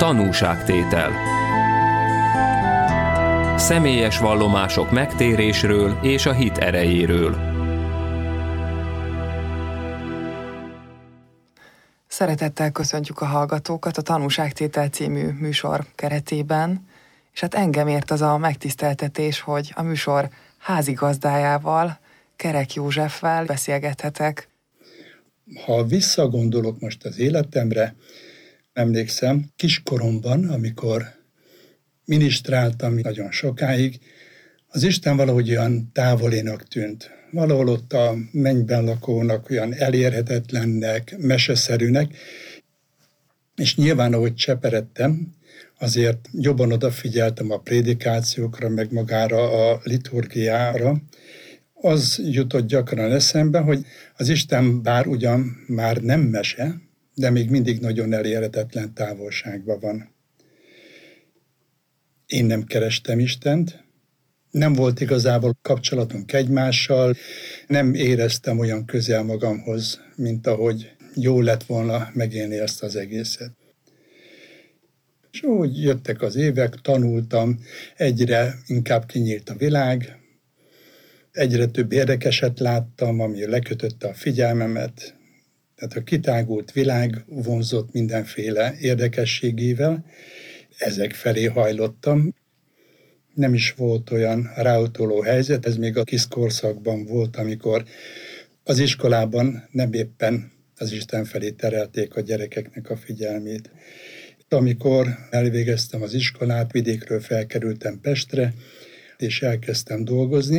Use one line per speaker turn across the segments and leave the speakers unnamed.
Tanúságtétel. Személyes vallomások megtérésről és a hit erejéről.
Szeretettel köszöntjük a hallgatókat a Tanúságtétel című műsor keretében, és hát engem ért az a megtiszteltetés, hogy a műsor házigazdájával, Kerek Józseffel beszélgethetek.
Ha visszagondolok most az életemre, emlékszem, kiskoromban, amikor minisztráltam nagyon sokáig, az Isten valahogy olyan távolinak tűnt. Valahol ott a mennyben lakónak olyan elérhetetlennek, meseszerűnek, és nyilván, ahogy cseperedtem, azért jobban odafigyeltem a prédikációkra, meg magára a liturgiára. Az jutott gyakran eszembe, hogy az Isten bár ugyan már nem mese, de még mindig nagyon elérhetetlen távolságban van. Én nem kerestem Istent, nem volt igazából kapcsolatunk egymással, nem éreztem olyan közel magamhoz, mint ahogy jó lett volna megélni ezt az egészet. És úgy jöttek az évek, tanultam, egyre inkább kinyílt a világ, egyre több érdekeset láttam, ami lekötötte a figyelmemet. Tehát a kitágult világ vonzott mindenféle érdekességével, ezek felé hajlottam. Nem is volt olyan ráutoló helyzet, ez még a kis korszakban volt, amikor az iskolában nem éppen az Isten felé terelték a gyerekeknek a figyelmét. Amikor elvégeztem az iskolát, vidékről felkerültem Pestre, és elkezdtem dolgozni,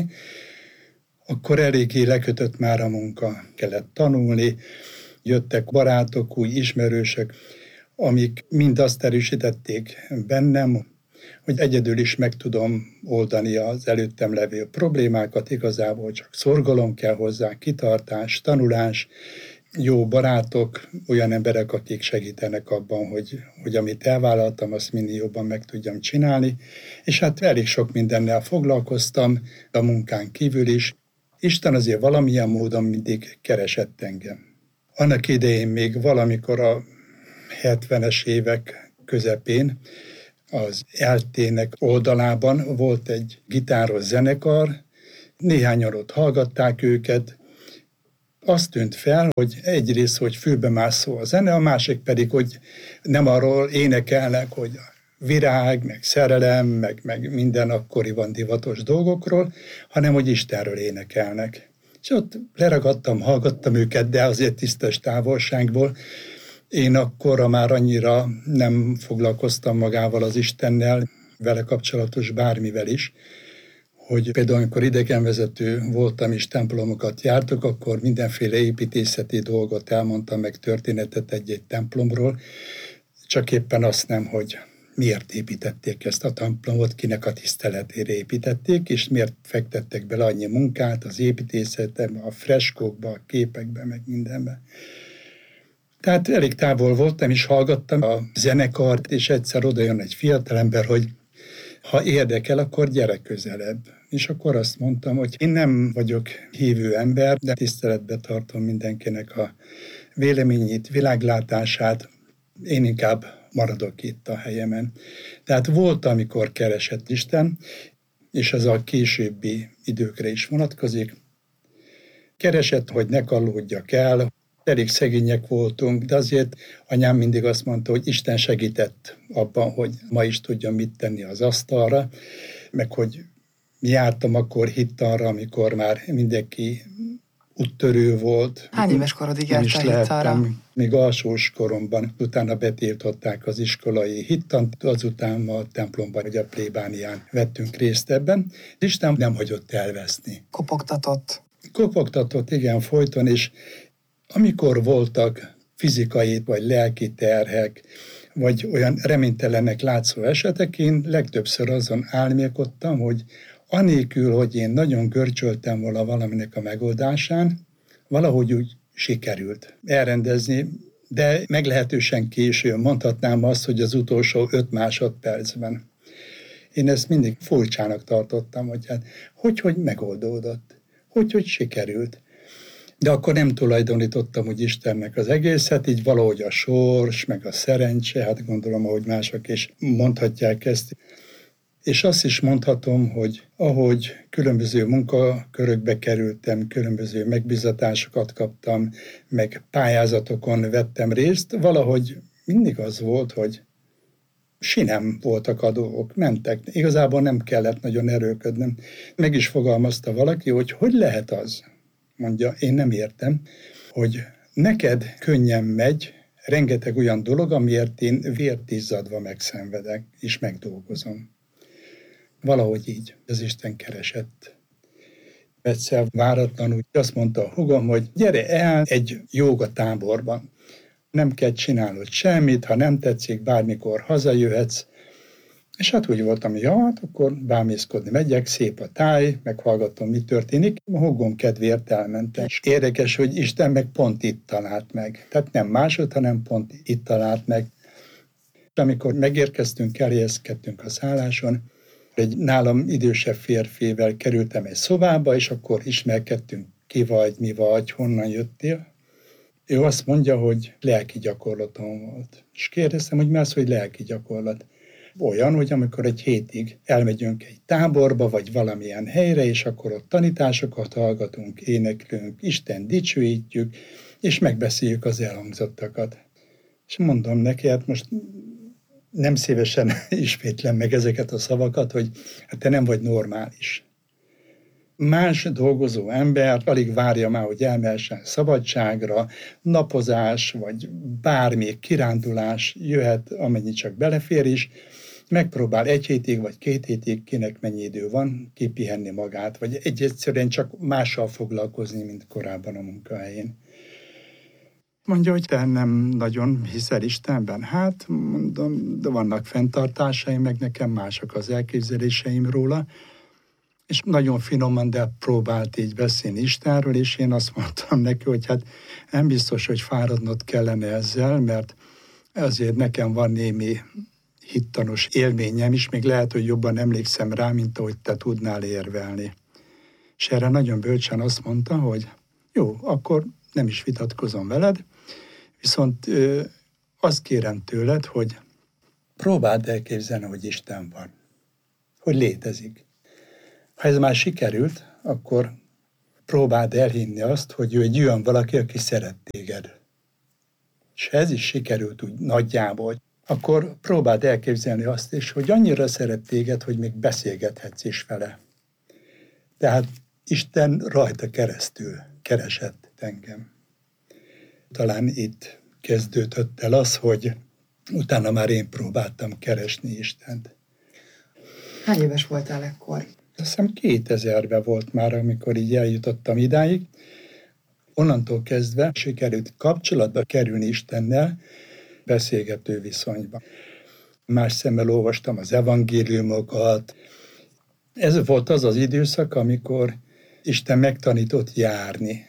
akkor eléggé lekötött már a munka. Kellett tanulni, jöttek barátok, új ismerősök, amik mind azt erősítették bennem, hogy egyedül is meg tudom oldani az előttem levő problémákat, igazából csak szorgalom kell hozzá, kitartás, tanulás, jó barátok, olyan emberek, akik segítenek abban, hogy amit elvállaltam, azt minél jobban meg tudjam csinálni, és hát elég sok mindennel foglalkoztam, a munkán kívül is. Isten azért valamilyen módon mindig keresett engem. Annak idején még valamikor a 70-es évek közepén az ELTE-nek oldalában volt egy gitáros zenekar, néhányan ott hallgatták őket. Azt tűnt fel, hogy egyrészt, hogy fülbemászó a zene, a másik pedig, hogy nem arról énekelnek, hogy virág, meg szerelem, meg minden akkoriban divatos dolgokról, hanem hogy Istenről énekelnek. És ott leragadtam, hallgattam őket, de azért tisztes távolságból. Én akkorra már annyira nem foglalkoztam magával az Istennel, vele kapcsolatos bármivel is, hogy például amikor idegenvezető voltam és templomokat jártok, akkor mindenféle építészeti dolgot elmondtam, meg történetet egy-egy templomról, csak éppen azt nem, hogy miért építették ezt a templomot, kinek a tiszteletére építették, és miért fektettek bele annyi munkát az építészetbe, a freskókba, a képekbe, meg mindenbe. Tehát elég távol voltam, és hallgattam a zenekart, és egyszer oda jön egy fiatalember, hogy ha érdekel, akkor gyere közelebb. És akkor azt mondtam, hogy én nem vagyok hívő ember, de tiszteletbe tartom mindenkinek a véleményét, világlátását, én inkább maradok itt a helyemen. Tehát volt, amikor keresett Isten, és ez a későbbi időkre is vonatkozik. Keresett, hogy ne kallódjak el, elég szegények voltunk, de azért anyám mindig azt mondta, hogy Isten segített abban, hogy ma is tudjam mit tenni az asztalra, meg hogy jártam akkor hittanra, amikor már mindenki úttörő volt.
Hány éves korodig jártál hittanra?
Még alsós koromban, utána betiltották az iskolai hittant, azután a templomban, vagy a plébánián vettünk részt ebben. Isten nem hagyott elveszni. Kopogtatott, igen, folyton, és amikor voltak fizikai vagy lelki terhek, vagy olyan reménytelennek látszó esetek, én legtöbbször azon álmélkodtam, hogy anélkül, hogy én nagyon görcsöltem volna valaminek a megoldásán, valahogy úgy sikerült elrendezni, de meglehetősen későn mondhatnám azt, hogy az utolsó 5 másodpercben. Én ezt mindig furcsának tartottam, hogy hogy megoldódott, hogy sikerült. De akkor nem tulajdonítottam úgy Istennek az egészet, így valahogy a sors, meg a szerencse, hát gondolom, ahogy mások is mondhatják ezt. És azt is mondhatom, hogy ahogy különböző munkakörökbe kerültem, különböző megbízatásokat kaptam, meg pályázatokon vettem részt, valahogy mindig az volt, hogy sinem voltak a dolgok, mentek. Igazából nem kellett nagyon erőködnem. Meg is fogalmazta valaki, hogy lehet az, mondja, én nem értem, hogy neked könnyen megy rengeteg olyan dolog, amiért én vért izzadva megszenvedek, és megdolgozom. Valahogy így az Isten keresett. Egyszer váratlanul azt mondta a húgom, hogy gyere el egy jóga táborban. Nem kell csinálnod semmit, ha nem tetszik, bármikor hazajöhetsz. És hát úgy voltam, hogy hát akkor bámészkodni megyek, szép a táj, meghallgatom, mi történik. A húgom kedvéért elmentem. És érdekes, hogy Isten meg pont itt talált meg. Tehát nem másod, hanem pont itt talált meg. Amikor megérkeztünk, elhelyezkedtünk a szálláson, egy nálam idősebb férfivel kerültem egy szobába, és akkor ismerkedtünk, ki vagy, mi vagy, honnan jöttél. Ő azt mondja, hogy lelki gyakorlatom volt. És kérdeztem, hogy mi az, hogy lelki gyakorlat? Olyan, hogy amikor egy hétig elmegyünk egy táborba, vagy valamilyen helyre, és akkor ott tanításokat hallgatunk, éneklünk, Isten dicsőítjük, és megbeszéljük az elhangzottakat. És mondom neki, hát most nem szívesen ismétlem meg ezeket a szavakat, hogy hát te nem vagy normális. Más dolgozó ember alig várja már, hogy elmehessen szabadságra, napozás, vagy bármi kirándulás jöhet, amennyi csak belefér is, megpróbál 1 hétig, vagy 2 hétig, kinek mennyi idő van, kipihenni magát, vagy egyszerűen csak mással foglalkozni, mint korábban a munkahelyén. Mondja, hogy te nem nagyon hiszel Istenben. Hát, mondom, de vannak fenntartásaim, meg nekem mások az elképzeléseim róla. És nagyon finoman, de próbált így beszélni Istenről, és én azt mondtam neki, hogy hát nem biztos, hogy fáradnod kellene ezzel, mert azért nekem van némi hittanos élményem is, még lehet, hogy jobban emlékszem rá, mint ahogy te tudnál érvelni. És erre nagyon bölcsen azt mondta, hogy jó, akkor nem is vitatkozom veled, viszont azt kérem tőled, hogy próbáld elképzelni, hogy Isten van, hogy létezik. Ha ez már sikerült, akkor próbáld elhinni azt, hogy ő egy olyan valaki, aki szeret téged. És ha ez is sikerült úgy nagyjából, akkor próbáld elképzelni azt is, hogy annyira szeret téged, hogy még beszélgethetsz is vele. Tehát Isten rajta keresztül keresett engem. Talán itt kezdődött el az, hogy utána már én próbáltam keresni Istent.
Hány éves voltál ekkor?
Azt hiszem 2000-ben volt már, amikor így eljutottam idáig. Onnantól kezdve sikerült kapcsolatba kerülni Istennel, beszélgető viszonyba. Más szemmel olvastam az evangéliumokat. Ez volt az az időszak, amikor Isten megtanított járni.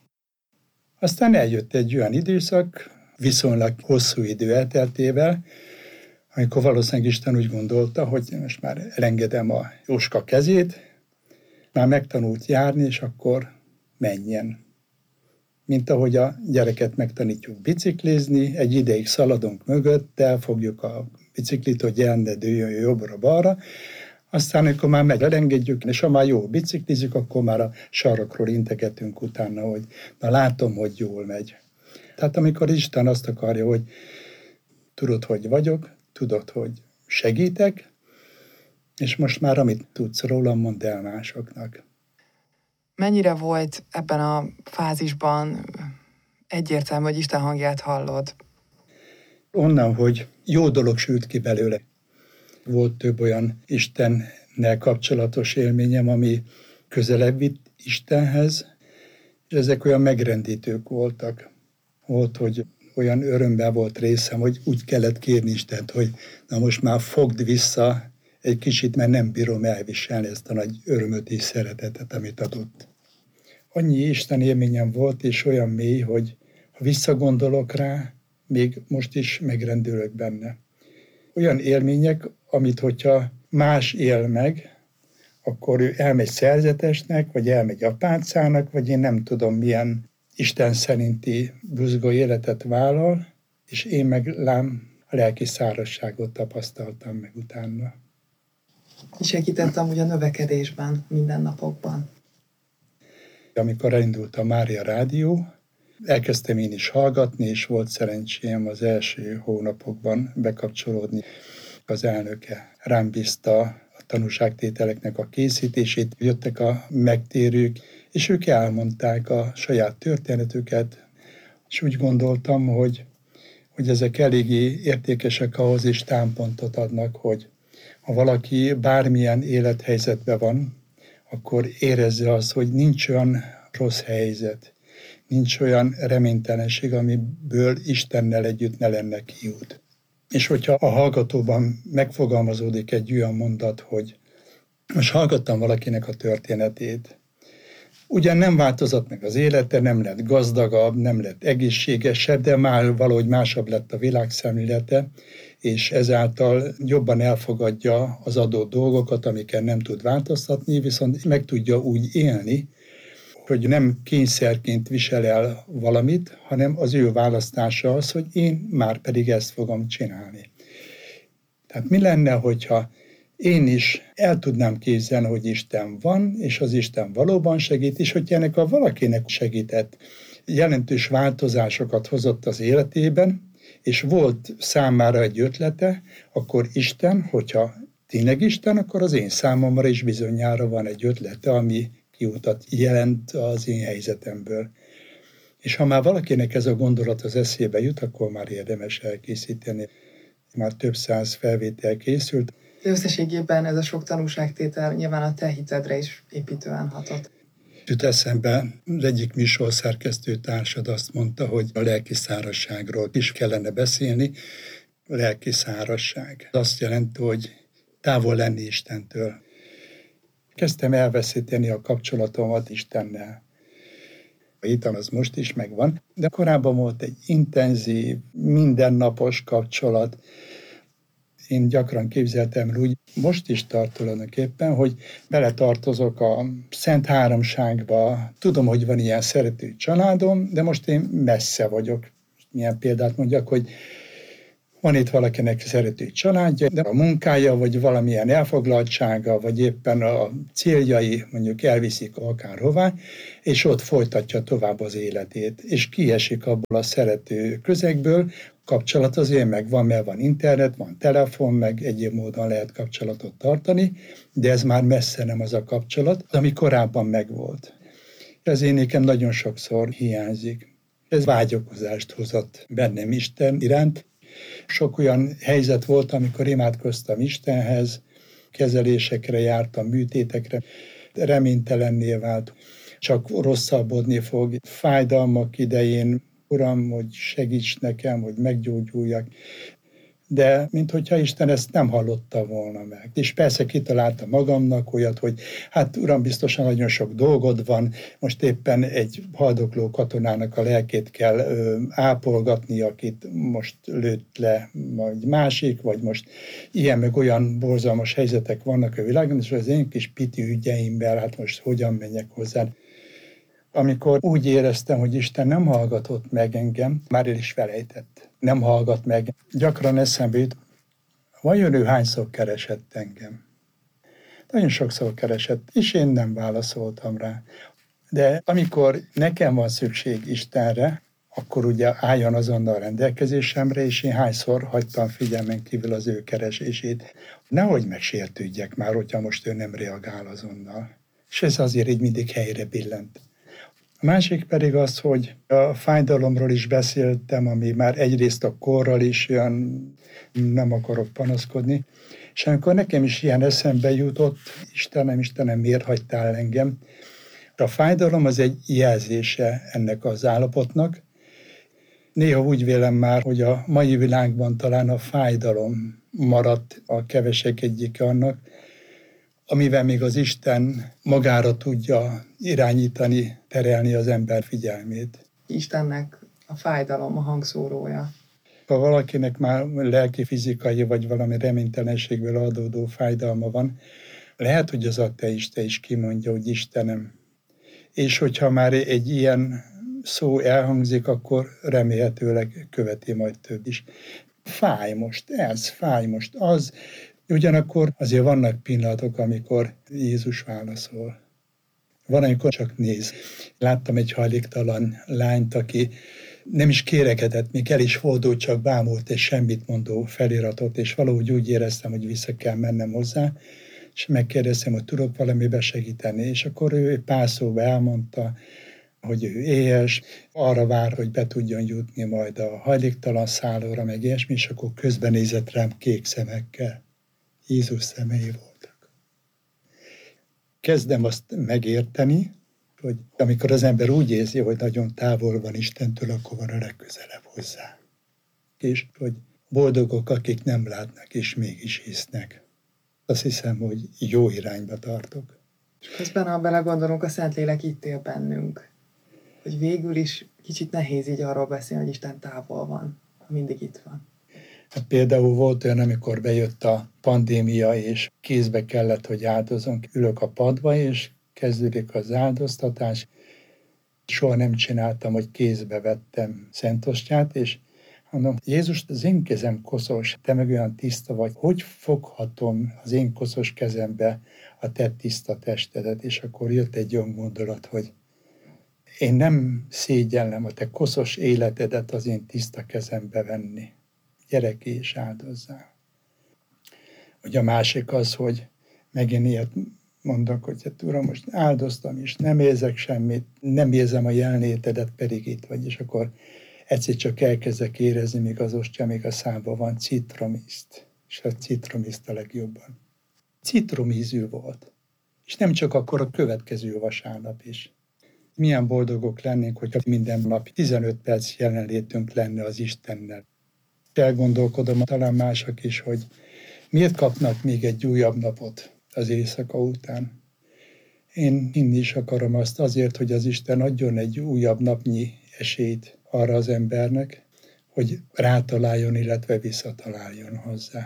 Aztán eljött egy olyan időszak, viszonylag hosszú idő elteltével, amikor valószínűleg Isten úgy gondolta, hogy most már elengedem a Jóska kezét, már megtanult járni, és akkor menjen. Mint ahogy a gyereket megtanítjuk biciklizni, egy ideig szaladunk mögötte, fogjuk a biciklit, hogy el ne dőljön jobbra-balra, aztán, amikor már elengedjük, és ha már jól biciklizik, akkor már a sarokról integetünk utána, hogy na látom, hogy jól megy. Tehát amikor Isten azt akarja, hogy tudod, hogy vagyok, tudod, hogy segítek, és most már amit tudsz rólam, mondd el másoknak.
Mennyire volt ebben a fázisban egyértelmű, hogy Isten hangját hallod?
Onnan, hogy jó dolog sült ki belőle. Volt több olyan Istennel kapcsolatos élményem, ami közelebb vitt Istenhez, és ezek olyan megrendítők voltak. Volt, hogy olyan örömben volt részem, hogy úgy kellett kérni Istent, hogy na most már fogd vissza egy kicsit, mert nem bírom elviselni ezt a nagy örömöt és szeretetet, amit adott. Annyi Isten élményem volt, és olyan mély, hogy ha visszagondolok rá, még most is megrendülök benne. Olyan élmények, amit hogyha más él meg, akkor ő elmegy szerzetesnek, vagy elmegy apácának, vagy én nem tudom milyen Isten szerinti buzgó életet vállal, és én meg lám a lelki szárazságot tapasztaltam meg utána.
Segítettem ugye a növekedésben, mindennapokban.
Amikor elindult a Mária Rádió, elkezdtem én is hallgatni, és volt szerencsém az első hónapokban bekapcsolódni. Az elnöke rám bízta a tanúságtételeknek a készítését, jöttek a megtérők, és ők elmondták a saját történetüket, és úgy gondoltam, hogy ezek eléggé értékesek ahhoz, és támpontot adnak, hogy ha valaki bármilyen élethelyzetben van, akkor érezze azt, hogy nincs olyan rossz helyzet, nincs olyan reménytelenség, amiből Istennel együtt ne lenne kiút. És hogyha a hallgatóban megfogalmazódik egy olyan mondat, hogy most hallgattam valakinek a történetét, ugyan nem változott meg az élete, nem lett gazdagabb, nem lett egészségesebb, de már valahogy másabb lett a világszemlélete, és ezáltal jobban elfogadja az adott dolgokat, amiket nem tud változtatni, viszont meg tudja úgy élni, hogy nem kényszerként visel el valamit, hanem az ő választása az, hogy én már pedig ezt fogom csinálni. Tehát mi lenne, hogyha én is el tudnám képzelni, hogy Isten van, és az Isten valóban segít, és hogyha ennek a valakinek segített, jelentős változásokat hozott az életében, és volt számára egy ötlete, akkor Isten, hogyha tényleg Isten, akkor az én számomra is bizonyára van egy ötlete, ami kiutat jelent az én helyzetemből. És ha már valakinek ez a gondolat az eszébe jut, akkor már érdemes elkészíteni. Már több száz felvétel készült.
De összességében ez a sok tanúságtétel nyilván a te hitedre is építően hatott.
Jut eszembe, az egyik műsorszerkesztő társad azt mondta, hogy a lelki szárazságról is kellene beszélni. A lelki szárazság azt jelenti, hogy távol lenni Istentől. Kezdtem elveszíteni a kapcsolatomat Istennel. A hitem az most is megvan, de korábban volt egy intenzív, mindennapos kapcsolat. Én gyakran képzeltem úgy, most is tart tulajdonképpen, hogy beletartozok a Szent Háromságba. Tudom, hogy van ilyen szerető családom, de most én messze vagyok. Milyen példát mondjak, hogy van itt valakinek szerető családja, de a munkája, vagy valamilyen elfoglaltsága, vagy éppen a céljai mondjuk elviszik akárhová, és ott folytatja tovább az életét, és kiesik abból a szerető közegből. Kapcsolat azért megvan, mert van internet, van telefon, meg egyéb módon lehet kapcsolatot tartani, de ez már messze nem az a kapcsolat, ami korábban megvolt. Ezért nekem nagyon sokszor hiányzik. Ez vágyakozást hozott bennem Isten iránt. Sok olyan helyzet volt, amikor imádkoztam Istenhez, kezelésekre jártam, műtétekre, reménytelenné vált, csak rosszabbodni fog. Fájdalmak idején, Uram, hogy segíts nekem, hogy meggyógyuljak. De minthogyha Isten ezt nem hallotta volna meg. És persze kitalálta magamnak olyat, hogy hát Uram, biztosan nagyon sok dolgod van, most éppen egy haldokló katonának a lelkét kell ápolgatni, akit most lőtt le egy másik, vagy most ilyen meg olyan borzalmas helyzetek vannak a világon, és az én kis piti ügyeimben, hát most hogyan menjek hozzá. Amikor úgy éreztem, hogy Isten nem hallgatott meg engem, már el is felejtett. Nem hallgat meg. Gyakran eszembe jut, vajon ő hányszor keresett engem? Nagyon sokszor keresett, és én nem válaszoltam rá. De amikor nekem van szükség Istenre, akkor ugye álljon azonnal rendelkezésemre, és én hányszor hagytam figyelmen kívül az ő keresését. Nehogy megsértődjek már, hogyha most ő nem reagál azonnal. És ez azért így mindig helyre billent. A másik pedig az, hogy a fájdalomról is beszéltem, ami már egyrészt a korral is olyan, nem akarok panaszkodni, és amikor nekem is ilyen eszembe jutott, Istenem, miért hagytál engem? A fájdalom az egy jelzése ennek az állapotnak. Néha úgy vélem már, hogy a mai világban talán a fájdalom maradt a kevesek egyike annak, amivel még az Isten magára tudja irányítani, terelni az ember figyelmét.
Istennek a fájdalom a hangszórója.
Ha valakinek már lelki, fizikai vagy valami reménytelenségből adódó fájdalma van, lehet, hogy az ateista is kimondja, hogy Istenem. És hogyha már egy ilyen szó elhangzik, akkor remélhetőleg követi majd több is. Fáj most ez, fáj most az. Ugyanakkor azért vannak pillanatok, amikor Jézus válaszol. Van, amikor csak néz. Láttam egy hajléktalan lányt, aki nem is kérekedett, még el is fordult, csak bámult egy semmit mondó feliratot, és valahogy úgy éreztem, hogy vissza kell mennem hozzá, és megkérdeztem, hogy tudok valamiben segíteni, és akkor ő pár szóba elmondta, hogy ő éhes, arra vár, hogy be tudjon jutni majd a hajléktalan szállóra, meg ilyesmi, és akkor közben nézett rám kék szemekkel. Jézus szemei voltak. Kezdem azt megérteni, hogy amikor az ember úgy érzi, hogy nagyon távol van Istentől, akkor van a legközelebb hozzá. És hogy boldogok, akik nem látnak, és mégis hisznek. Azt hiszem, hogy jó irányba tartok.
És közben, ha belegondolunk, a Szentlélek itt él bennünk. Hogy végül is kicsit nehéz így arról beszélni, hogy Isten távol van, mindig itt van.
Hát például volt olyan, amikor bejött a pandémia, és kézbe kellett, hogy áldozunk. Ülök a padba, és kezdődik az áldoztatás. Soha nem csináltam, hogy kézbe vettem Szentostját, és mondom, Jézus, az én kezem koszos, te meg olyan tiszta vagy, hogy foghatom az én koszos kezembe a te tiszta testedet? És akkor jött egy olyan gondolat, hogy én nem szégyellem a te koszos életedet az én tiszta kezembe venni. Gyere ki és áldozzál. Ugye a másik az, hogy megint ilyet mondok, hogy hát Uram, most áldoztam is, nem érzek semmit, nem érzem a jelenlétedet, pedig itt vagy, és akkor egyszer csak elkezdek érezni, míg az ostya, még a számban van citromiszt, és a citromiszt a legjobban. Citromízű volt, és nem csak akkor a következő vasárnap is. Milyen boldogok lennénk, hogyha minden nap 15 perc jelenlétünk lenne az Istennel. Elgondolkodom, talán mások is, hogy miért kapnak még egy újabb napot az éjszaka után. Én hinni is akarom azt azért, hogy az Isten adjon egy újabb napnyi esélyt arra az embernek, hogy rátaláljon, illetve visszataláljon hozzá.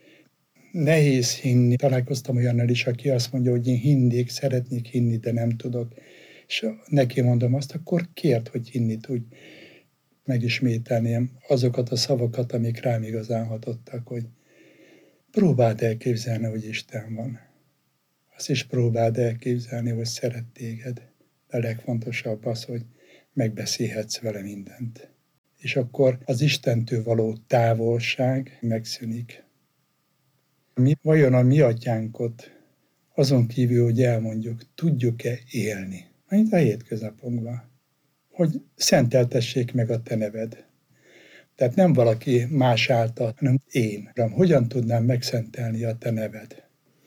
Nehéz hinni. Találkoztam olyannal is, aki azt mondja, hogy én hinnék, szeretnék hinni, de nem tudok. És neki mondom azt, akkor kérd, hogy hinni tudj. Megismételném azokat a szavakat, amik rám igazán hatottak, hogy próbáld elképzelni, hogy Isten van. Azt is próbáld elképzelni, hogy szeret téged. De a legfontosabb az, hogy megbeszélhetsz vele mindent. És akkor az Istentől való távolság megszűnik. Vajon a mi atyánkot azon kívül, hogy elmondjuk, tudjuk-e élni? Mint a hétköznapokban. Hogy szenteltessék meg a te neved. Tehát nem valaki más által, hanem én. Hogyan tudnám megszentelni a te neved?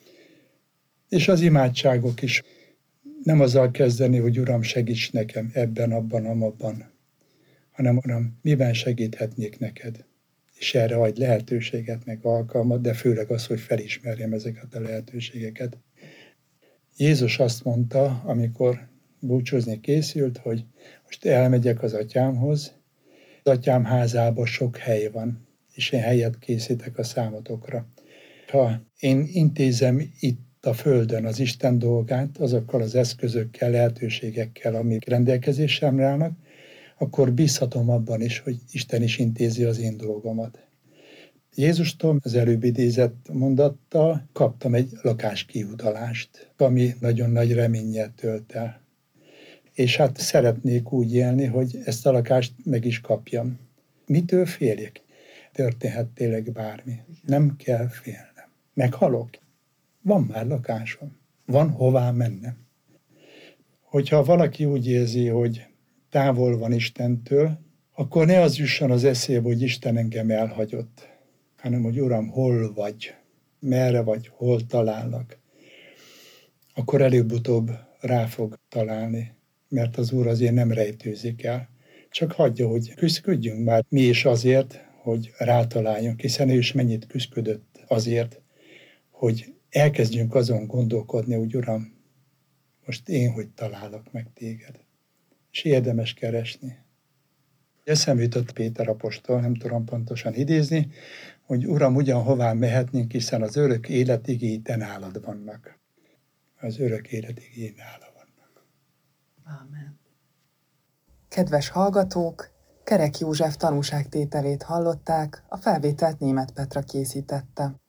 És az imádságok is nem azzal kezdeni, hogy Uram, segíts nekem ebben, abban, amabban, hanem Uram, miben segíthetnék neked? És erre adj lehetőséget, meg alkalmat, de főleg az, hogy felismerjem ezeket a lehetőségeket. Jézus azt mondta, amikor búcsúzni készült, hogy most elmegyek az atyámhoz, az atyám házában sok hely van, és én helyet készítek a számotokra. Ha én intézem itt a földön az Isten dolgát, azokkal az eszközökkel, lehetőségekkel, amik rendelkezésemre állnak, akkor bízhatom abban is, hogy Isten is intézi az én dolgomat. Jézustól az előbb idézett mondattal kaptam egy lakáskiutalást, ami nagyon nagy reménnyel tölt el. És hát szeretnék úgy élni, hogy ezt a lakást meg is kapjam. Mitől féljek? Történhet tényleg bármi. Nem kell félnem. Meghalok. Van már lakásom. Van hová mennem. Hogyha valaki úgy érzi, hogy távol van Istentől, akkor ne az jusson az eszébe, hogy Isten engem elhagyott, hanem hogy Uram, hol vagy, merre vagy, hol talállak. Akkor előbb-utóbb rá fog találni, mert az Úr azért nem rejtőzik el. Csak hagyja, hogy küszködjünk már mi is azért, hogy rátaláljunk, hiszen ő is mennyit küszködött azért, hogy elkezdjünk azon gondolkodni, hogy Uram, most én hogy találok meg téged. És érdemes keresni. Eszembe jutott Péter apostol, nem tudom pontosan idézni, hogy Uram, ugyanhová mehetnénk, hiszen az örök élet igéi te nálad vannak. Az örök élet igéi nála vannak.
Ámen. Kedves hallgatók, Kerek József tanúságtételét hallották, a felvételt Németh Petra készítette.